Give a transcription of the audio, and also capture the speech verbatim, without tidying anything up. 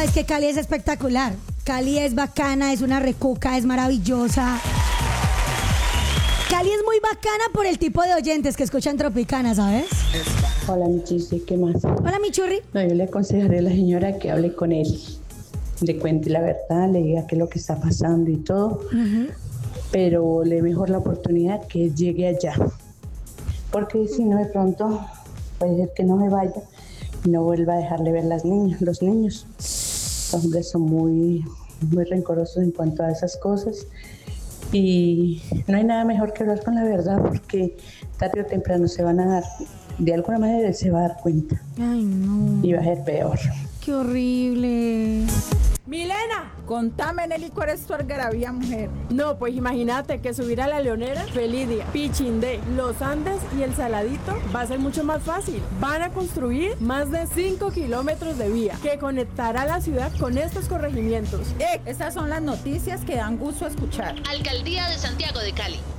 es que Cali es espectacular. Cali es bacana, es una recuca, es maravillosa. Cali es muy bacana por el tipo de oyentes que escuchan Tropicana, ¿sabes? Hola, mi chiste, ¿qué más? Hola, mi churri. No, yo le aconsejaré a la señora que hable con él, le cuente la verdad, le diga qué es lo que está pasando y todo, uh-huh. Pero le mejor la oportunidad que llegue allá, porque si no, de pronto puede ser que no me vaya y no vuelva a dejarle ver las niñas, los niños. Los hombres son muy, muy rencorosos en cuanto a esas cosas y no hay nada mejor que hablar con la verdad, porque tarde o temprano se van a dar, de alguna manera se va a dar cuenta. Ay, no. Y va a ser peor. Qué horrible. Milena, contame, Nelly, ¿cuál es tu algarabía, mujer? No, pues imagínate que subir a La Leonera, Felidia, Pichindé, Los Andes y El Saladito va a ser mucho más fácil. Van a construir más de cinco kilómetros de vía que conectará la ciudad con estos corregimientos. Eh, estas son las noticias que dan gusto escuchar. Alcaldía de Santiago de Cali.